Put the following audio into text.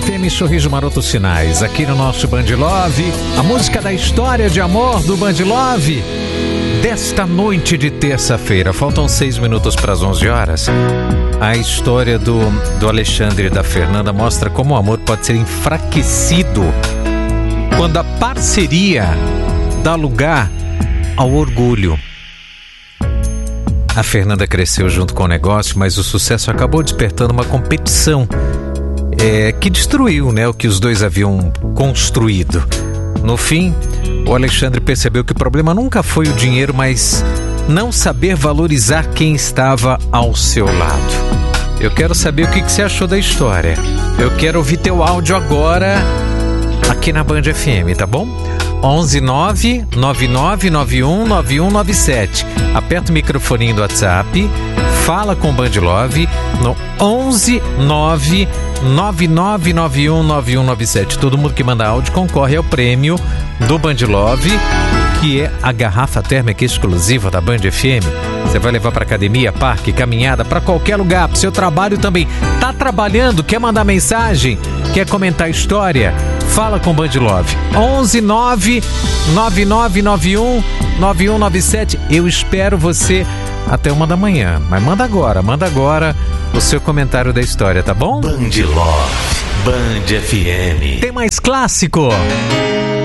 FM, Sorriso Maroto Sinais. Aqui no nosso Band Love, a música da história de amor do Band Love desta noite de terça-feira. Faltam 6 minutos para as 11 horas. A história do Alexandre e da Fernanda mostra como o amor pode ser enfraquecido quando a parceria dá lugar ao orgulho. A Fernanda cresceu junto com o negócio, mas o sucesso acabou despertando uma competição que destruiu, né, o que os dois haviam construído. No fim, o Alexandre percebeu que o problema nunca foi o dinheiro, mas não saber valorizar quem estava ao seu lado. Eu quero saber o que você achou da história. Eu quero ouvir teu áudio agora aqui na Band FM, tá bom? 11999919197. Aperta o microfoninho do WhatsApp, fala com o Band Love no 11999919197. Todo mundo que manda áudio concorre ao prêmio do Band Love, que é a garrafa térmica exclusiva da Band FM. Você vai levar para academia, parque, caminhada, para qualquer lugar, para o seu trabalho também. Tá trabalhando? Quer mandar mensagem? Quer comentar a história? Fala com o Band Love. 11999919197. Eu espero você até 1 da manhã. Mas manda agora o seu comentário da história, tá bom? Band Love, Band FM. Tem mais clássico?